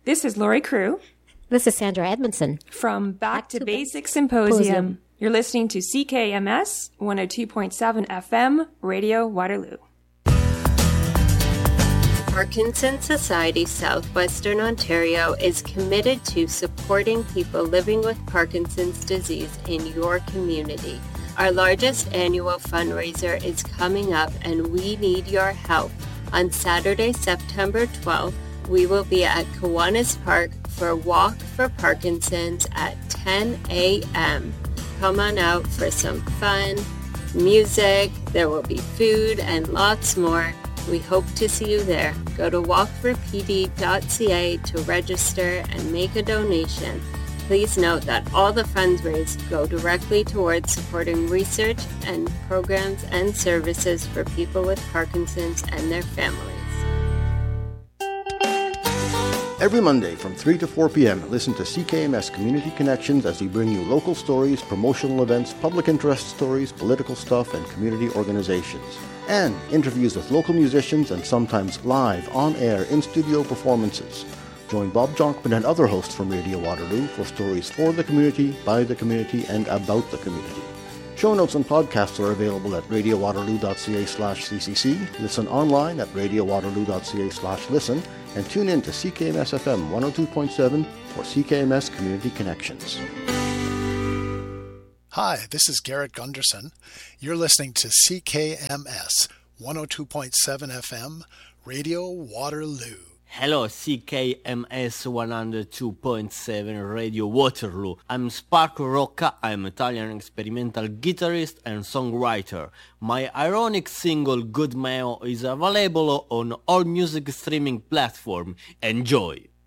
This is Lori Crew. This is Sandra Edmondson. From Back to Basics Symposium. You're listening to CKMS 102.7 FM, Radio Waterloo. Parkinson's Society Southwestern Ontario is committed to supporting people living with Parkinson's disease in your community. Our largest annual fundraiser is coming up and we need your help. On Saturday, September 12th, we will be at Kiwanis Park for Walk for Parkinson's at 10 a.m. Come on out for some fun, music, there will be food and lots more. We hope to see you there. Go to walkforpd.ca to register and make a donation. Please note that all the funds raised go directly towards supporting research and programs and services for people with Parkinson's and their families. Every Monday from 3 to 4 p.m., listen to CKMS Community Connections as we bring you local stories, promotional events, public interest stories, political stuff, and community organizations. And interviews with local musicians and sometimes live, on-air, in-studio performances. Join Bob Jonkman and other hosts from Radio Waterloo for stories for the community, by the community, and about the community. Show notes and podcasts are available at radiowaterloo.ca/ccc, listen online at radiowaterloo.ca/listen, and tune in to CKMS FM 102.7 for CKMS Community Connections. Hi, this is Garrett Gunderson. You're listening to CKMS 102.7 FM, Radio Waterloo. Hello, CKMS 102.7 Radio Waterloo. I'm Sparco Rocca. I'm Italian experimental guitarist and songwriter. My ironic single Good Meo is available on all music streaming platforms. Enjoy!